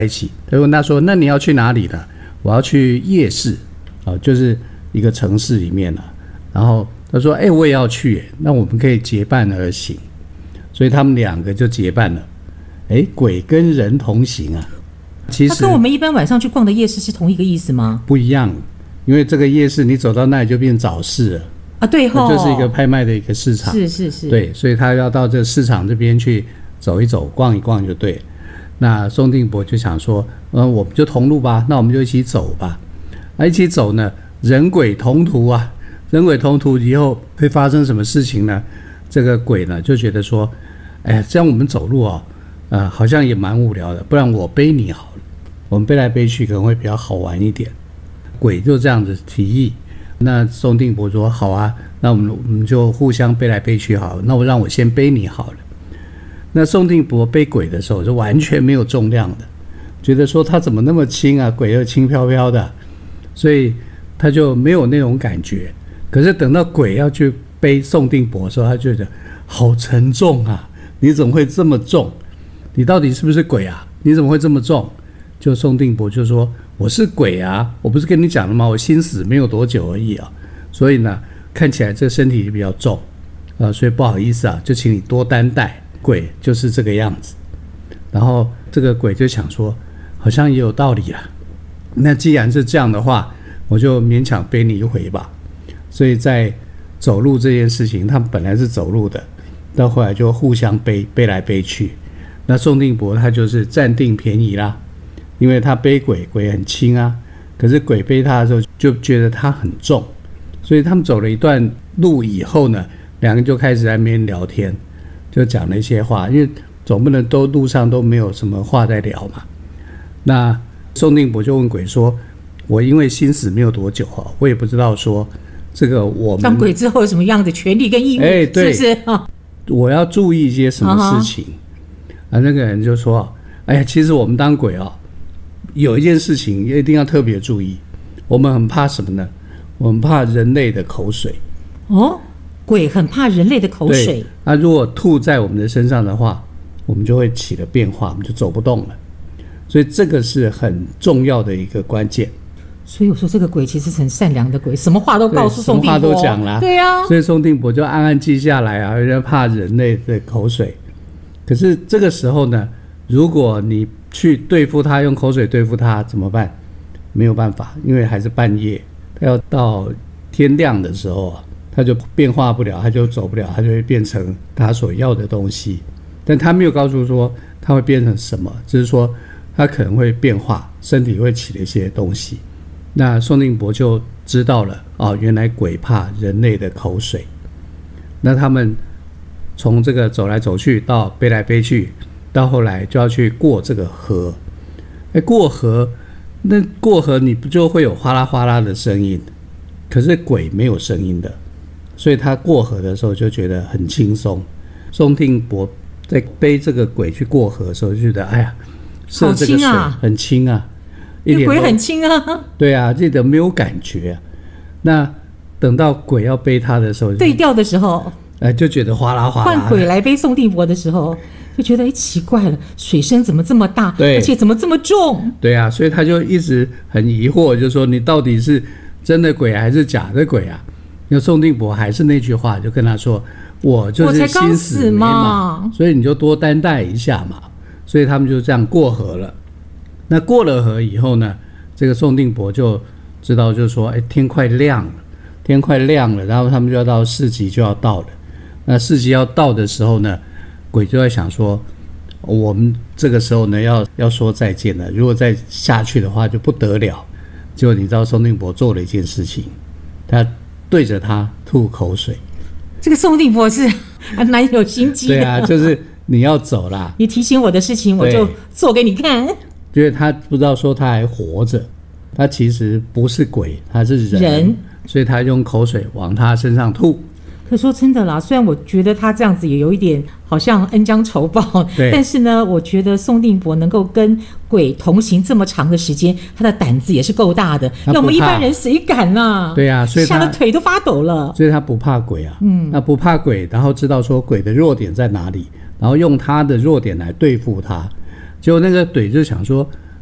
一起。他问他说：“那你要去哪里呢？”我要去夜市，就是一个城市里面了。然后他说：“我也要去，那我们可以结伴而行。”所以他们两个就结伴了。鬼跟人同行啊，其实它跟我们一般晚上去逛的夜市是同一个意思吗？ 不一样，因为这个夜市你走到那里就变早市了啊，对吼， 就是一个拍卖的一个市场， 是， 对，所以他要到这个市场这边去走一走、逛一逛就对。那宋定伯就想说，我们就同路吧，那我们就一起走吧。一起走呢，人鬼同途啊，人鬼同途以后会发生什么事情呢？这个鬼呢就觉得说，这样我们走路好像也蛮无聊的，不然我背你好了，我们背来背去可能会比较好玩一点。鬼就这样子提议，那宋定伯说好啊，那我们就互相背来背去好了，那让我先背你好了。那宋定伯背鬼的时候是完全没有重量的，觉得说他怎么那么轻啊，鬼又轻飘飘的，所以他就没有那种感觉。可是等到鬼要去背宋定伯的时候，他觉得好沉重啊，你怎么会这么重？你到底是不是鬼啊？你怎么会这么重？就宋定伯就说：“我是鬼啊，我不是跟你讲了吗？我心死没有多久而已啊，所以呢，看起来这身体比较重所以不好意思啊，就请你多担待。”鬼就是这个样子。然后这个鬼就想说，好像也有道理啊。那既然是这样的话，我就勉强背你一回吧。所以在走路这件事情，他们本来是走路的，到后来就互相背来背去。那宋定伯他就是占定便宜啦，因为他背鬼，鬼很轻啊，可是鬼背他的时候就觉得他很重，所以他们走了一段路以后呢，两个人就开始在那边聊天，就讲了一些话，因为总不能都路上都没有什么话在聊嘛。那宋定伯就问鬼说：“我因为心死没有多久我也不知道说这个我们当鬼之后有什么样的权利跟义务， 对是不是？ 我要注意一些什么事情？”那个人就说：“其实我们当鬼有一件事情一定要特别注意，我们很怕什么呢？我们怕人类的口水。” 鬼很怕人类的口水。 那如果吐在我们的身上的话，我们就会起了变化，我们就走不动了。所以这个是很重要的一个关键。 所以我说这个鬼其实是很善良的鬼，什么话都告诉宋定伯， 什么话都讲啦。 对啊， 所以宋定伯就暗暗记下来啊，人家怕人类的口水。可是这个时候呢，如果你去对付他，用口水对付他怎么办？没有办法，因为还是半夜，他要到天亮的时候他就变化不了，他就走不了，他就会变成他所要的东西。但他没有告诉说他会变成什么，只是说他可能会变化，身体会起了一些东西。那宋定伯就知道了原来鬼怕人类的口水。那他们从这个走来走去，到背来背去，到后来就要去过这个河。过河你不就会有哗啦哗啦的声音？可是鬼没有声音的，所以他过河的时候就觉得很轻松。宋定伯在背这个鬼去过河的时候，就觉得涉这个水很轻啊，一点鬼很轻啊， 对啊，这个没有感觉那等到鬼要背他的时候， 对调的时候， 就觉得哗啦哗啦。 换鬼来背宋定伯的时候，就觉得奇怪了，水声怎么这么大， 对， 而且怎么这么重？ 对啊，所以他就一直很疑惑，就说你到底是真的鬼还是假的鬼啊？那宋定伯还是那句话，就跟他说：“我就是心死没嘛，所以你就多担待一下嘛。”所以他们就这样过河了。那过了河以后呢，这个宋定伯就知道，就说：“天快亮了，然后他们就要到市集就要到了。那市集要到的时候呢，鬼就在想说，我们这个时候呢要说再见了，如果再下去的话就不得了。结果你知道宋定伯做了一件事情，他对着他吐口水。 这个宋定伯是还蛮有心机的。 对啊，就是你要走啦， 你提醒我的事情我就做给你看。 因为他不知道说他还活着，他其实不是鬼，他是人，所以他用口水往他身上吐。 可说真的啦，虽然我觉得他这样子也有一点好像恩将仇报，但是呢，我觉得宋定伯能够跟鬼同行这么长的时间，他的胆子也是够大的。要我们一般人谁敢啊？ 对啊，所以他吓得腿都发抖了。 所以他不怕鬼啊，那不怕鬼，然后知道说鬼的弱点在哪里，然后用他的弱点来对付他。结果那个鬼就想说，